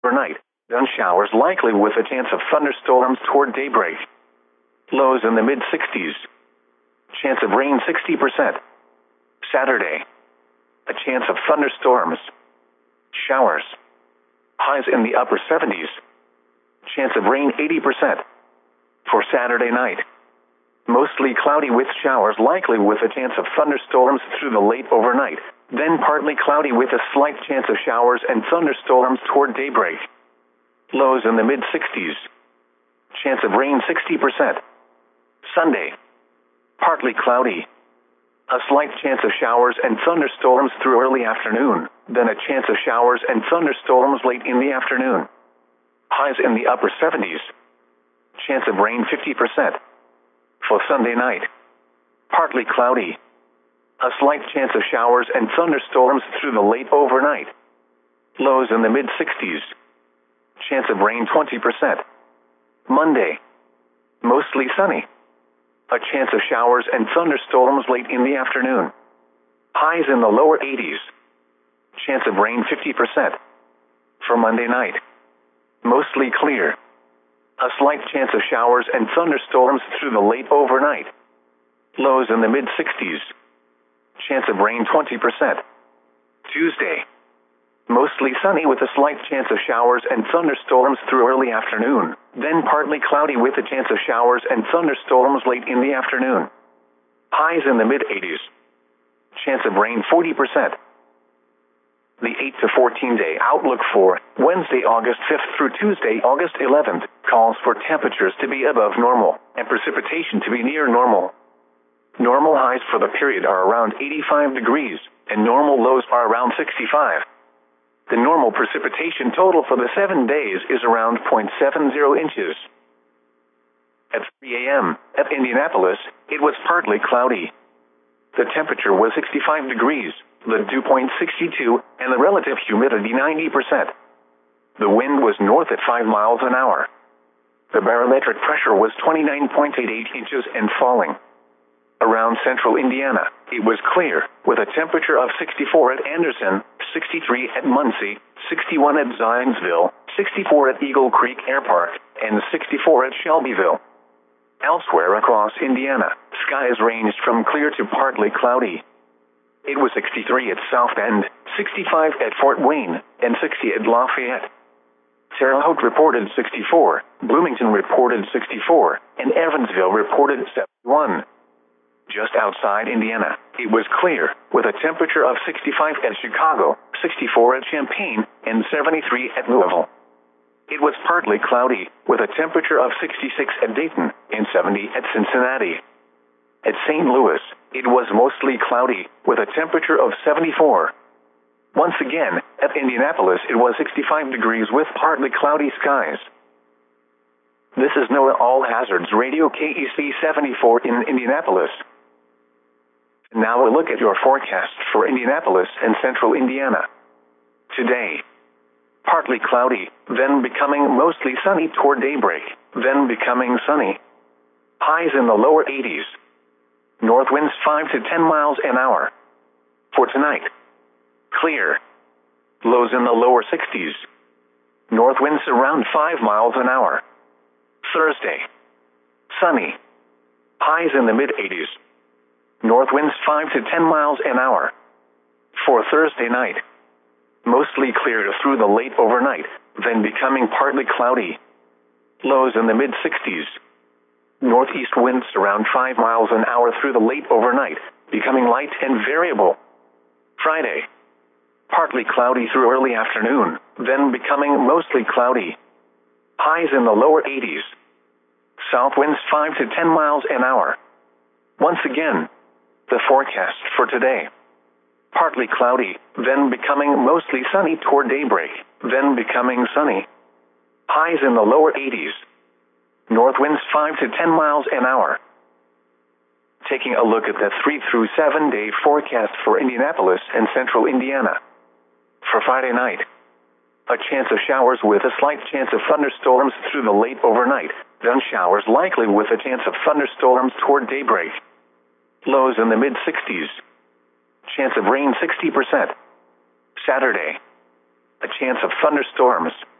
overnight. Then showers likely with a chance of thunderstorms toward daybreak. Lows in the mid-60s. Chance of rain 60%. Saturday. A chance of thunderstorms. Showers. Highs in the upper 70s. Chance of rain 80%. For Saturday night. Mostly cloudy with showers likely with a chance of thunderstorms through the late overnight. Then partly cloudy with a slight chance of showers and thunderstorms toward daybreak. Lows in the mid-60s. Chance of rain 60%. Sunday. Partly cloudy. A slight chance of showers and thunderstorms through early afternoon. Then a chance of showers and thunderstorms late in the afternoon. Highs in the upper 70s. Chance of rain 50%. For Sunday night. Partly cloudy. A slight chance of showers and thunderstorms through the late overnight. Lows in the mid-60s. Chance of rain 20%. Monday. Mostly sunny. A chance of showers and thunderstorms late in the afternoon. Highs in the lower 80s. Chance of rain 50%. For Monday night. Mostly clear. A slight chance of showers and thunderstorms through the late overnight. Lows in the mid-60s. Chance of rain 20%. Tuesday. Mostly sunny with a slight chance of showers and thunderstorms through early afternoon. Then partly cloudy with a chance of showers and thunderstorms late in the afternoon. Highs in the mid-80s. Chance of rain 40%. The 8 to 14 day outlook for Wednesday, August 5th through Tuesday, August 11th, calls for temperatures to be above normal and precipitation to be near normal. Normal highs for the period are around 85 degrees, and normal lows are around 65. The normal precipitation total for the 7 days is around 0.70 inches. At 3 a.m., at Indianapolis, it was partly cloudy. The temperature was 65 degrees, the dew point 62, and the relative humidity 90%. The wind was north at 5 miles an hour. The barometric pressure was 29.88 inches and falling. Around central Indiana, it was clear, with a temperature of 64 at Anderson, 63 at Muncie, 61 at Zionsville, 64 at Eagle Creek Air Park, and 64 at Shelbyville. Elsewhere across Indiana, skies ranged from clear to partly cloudy. It was 63 at South Bend, 65 at Fort Wayne, and 60 at Lafayette. Terre Haute reported 64, Bloomington reported 64, and Evansville reported 71. Just outside Indiana, it was clear, with a temperature of 65 at Chicago, 64 at Champaign, and 73 at Louisville. It was partly cloudy, with a temperature of 66 at Dayton, and 70 at Cincinnati. At St. Louis, it was mostly cloudy, with a temperature of 74. Once again, at Indianapolis it was 65 degrees with partly cloudy skies. This is NOAA All Hazards Radio KEC 74 in Indianapolis. Now a look at your forecast for Indianapolis and central Indiana. Today, partly cloudy, then becoming mostly sunny toward daybreak, then becoming sunny. Highs in the lower 80s. North winds 5 to 10 miles an hour. For tonight, clear. Lows in the lower 60s. North winds around 5 miles an hour. Thursday, sunny. Highs in the mid-80s. North winds 5 to 10 miles an hour. For Thursday night, mostly clear through the late overnight, then becoming partly cloudy. Lows in the mid-60s. Northeast winds around 5 miles an hour through the late overnight, becoming light and variable. Friday, partly cloudy through early afternoon, then becoming mostly cloudy. Highs in the lower 80s. South winds 5 to 10 miles an hour. Once again, the forecast for today. Partly cloudy, then becoming mostly sunny toward daybreak, then becoming sunny. Highs in the lower 80s. North winds 5 to 10 miles an hour. Taking a look at the 3 through 7 day forecast for Indianapolis and central Indiana. For Friday night, a chance of showers with a slight chance of thunderstorms through the late overnight, then showers likely with a chance of thunderstorms toward daybreak. Lows in the mid-60s. Chance of rain 60%. Saturday, a chance of thunderstorms.